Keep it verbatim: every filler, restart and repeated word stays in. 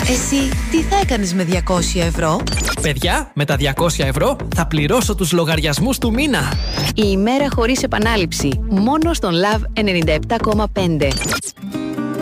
Εσύ τι θα έκανες με διακόσια ευρώ? Παιδιά, με τα διακόσια ευρώ θα πληρώσω τους λογαριασμούς του μήνα. Η ημέρα χωρίς επανάληψη. Μόνο στον Love ενενήντα επτά κόμμα πέντε.